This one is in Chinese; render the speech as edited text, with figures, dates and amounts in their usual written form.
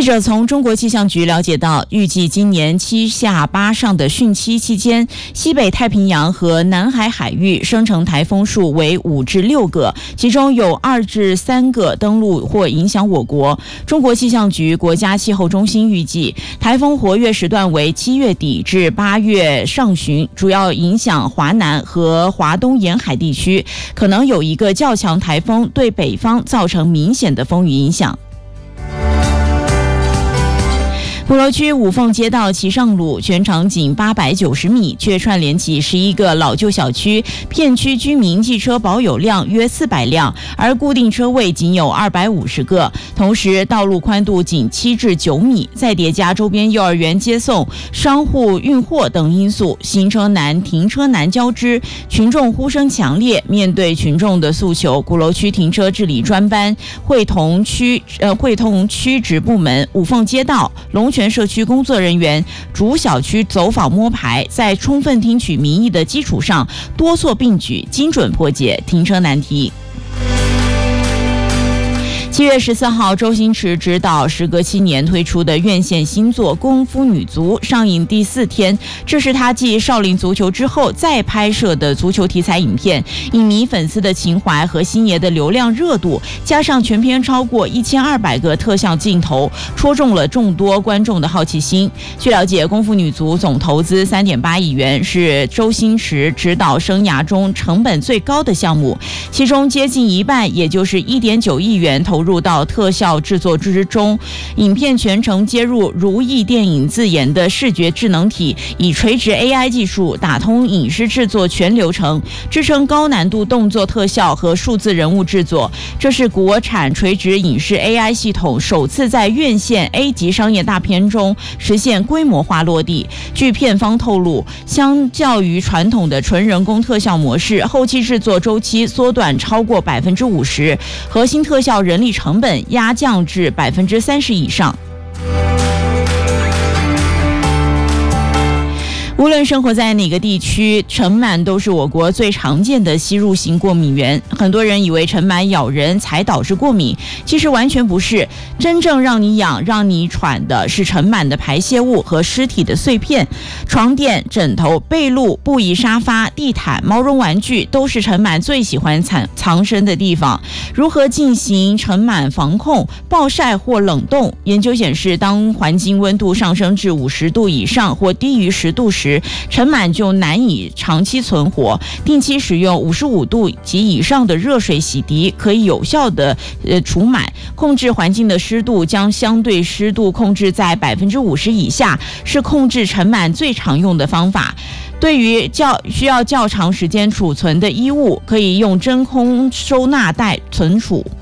记者从中国气象局了解到，预计今年7下8上的汛期期间，西北太平洋和南海海域生成台风数为5至6个，其中有2至3个登陆或影响我国。中国气象局国家气候中心预计，台风活跃时段为7月底至8月上旬，主要影响华南和华东沿海地区，可能有一个较强台风对北方造成明显的风雨影响。鼓楼区五凤街道旗上路全长仅890米，却串联起11个老旧小区，片区居民汽车保有量约400辆，而固定车位仅有250个。同时，道路宽度仅7至9米，再叠加周边幼儿园接送、商户运货等因素，行车难、停车难交织，群众呼声强烈。面对群众的诉求，鼓楼区停车治理专班会同区直部门、五凤街道、龙泉社区工作人员逐小区走访摸排，在充分听取民意的基础上，多措并举，精准破解停车难题。7月14号，周星驰执导时隔7年推出的院线新作《功夫女足》上映第4天，这是他继少林足球之后再拍摄的足球题材影片。影迷粉丝的情怀和星爷的流量热度，加上全片超过1200个特效镜头，戳中了众多观众的好奇心。据了解，《功夫女足》总投资3.8亿元，是周星驰执导生涯中成本最高的项目，其中接近一半，也就是1.9亿元投入到特效制作之中。影片全程接入如意电影自研的视觉智能体，以垂直 AI 技术打通影视制作全流程，支撑高难度动作特效和数字人物制作。这是国产垂直影视 AI 系统首次在院线 A 级商业大片中实现规模化落地。据片方透露，相较于传统的纯人工特效模式，后期制作周期缩短超过50%，核心特效人力成本压降至30%以上。无论生活在哪个地区，尘螨都是我国最常见的吸入型过敏源。很多人以为尘螨咬人才导致过敏，其实完全不是。真正让你痒、让你喘的是尘螨的排泄物和尸体的碎片。床垫、枕头、被褥、布艺沙发、地毯、毛绒玩具都是尘螨最喜欢藏身的地方。如何进行尘螨防控？暴晒或冷冻。研究显示，当环境温度上升至50度以上或低于10度时，尘螨就难以长期存活。定期使用55度及以上的热水洗涤，可以有效的除螨。控制环境的湿度，将相对湿度控制在50%以下，是控制尘螨最常用的方法。对于需要较长时间储存的衣物，可以用真空收纳袋存储。